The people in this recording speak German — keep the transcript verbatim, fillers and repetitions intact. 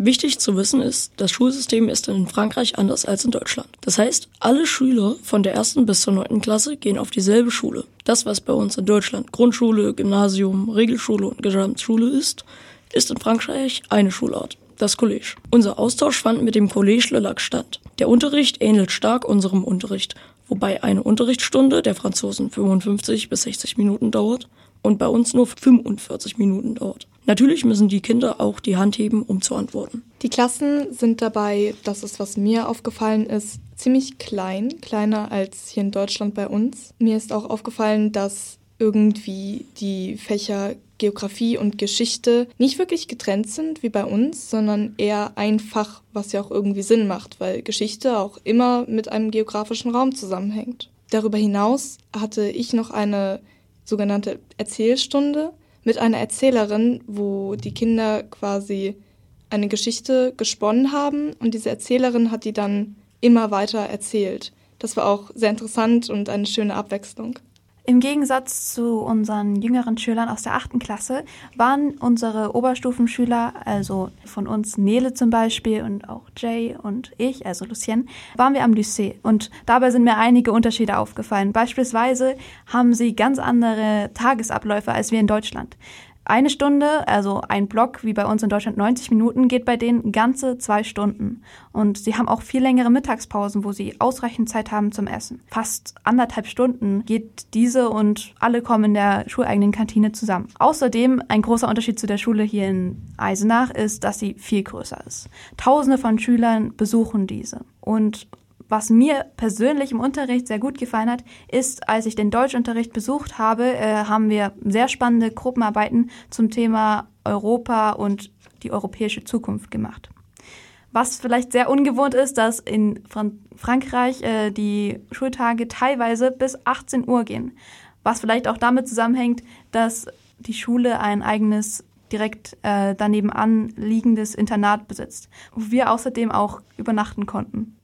Wichtig zu wissen ist, das Schulsystem ist in Frankreich anders als in Deutschland. Das heißt, alle Schüler von der ersten bis zur neunten Klasse gehen auf dieselbe Schule. Das, was bei uns in Deutschland Grundschule, Gymnasium, Regelschule und Gesamtschule ist, ist in Frankreich eine Schulart, das Collège. Unser Austausch fand mit dem Collège Le Lac statt. Der Unterricht ähnelt stark unserem Unterricht, wobei eine Unterrichtsstunde der Franzosen fünfundfünfzig bis sechzig Minuten dauert und bei uns nur fünfundvierzig Minuten dauert. Natürlich müssen die Kinder auch die Hand heben, um zu antworten. Die Klassen sind dabei, das ist, was mir aufgefallen ist, ziemlich klein, kleiner als hier in Deutschland bei uns. Mir ist auch aufgefallen, dass irgendwie die Fächer Geografie und Geschichte nicht wirklich getrennt sind wie bei uns, sondern eher ein Fach, was ja auch irgendwie Sinn macht, weil Geschichte auch immer mit einem geografischen Raum zusammenhängt. Darüber hinaus hatte ich noch eine sogenannte Erzählstunde mit einer Erzählerin, wo die Kinder quasi eine Geschichte gesponnen haben und diese Erzählerin hat die dann immer weiter erzählt. Das war auch sehr interessant und eine schöne Abwechslung. Im Gegensatz zu unseren jüngeren Schülern aus der achten Klasse waren unsere Oberstufenschüler, also von uns Nele zum Beispiel und auch Jay und ich, also Lucienne, waren wir am Lycée. Und dabei sind mir einige Unterschiede aufgefallen. Beispielsweise haben sie ganz andere Tagesabläufe als wir in Deutschland. Eine Stunde, also ein Block, wie bei uns in Deutschland neunzig Minuten, geht bei denen ganze zwei Stunden. Und sie haben auch viel längere Mittagspausen, wo sie ausreichend Zeit haben zum Essen. Fast anderthalb Stunden geht diese und alle kommen in der schuleigenen Kantine zusammen. Außerdem, ein großer Unterschied zu der Schule hier in Eisenach ist, dass sie viel größer ist. Tausende von Schülern besuchen diese. Und was mir persönlich im Unterricht sehr gut gefallen hat, ist, als ich den Deutschunterricht besucht habe, äh, haben wir sehr spannende Gruppenarbeiten zum Thema Europa und die europäische Zukunft gemacht. Was vielleicht sehr ungewohnt ist, dass in Fran- Frankreich äh, die Schultage teilweise bis achtzehn Uhr gehen. Was vielleicht auch damit zusammenhängt, dass die Schule ein eigenes direkt äh, daneben anliegendes Internat besitzt, wo wir außerdem auch übernachten konnten.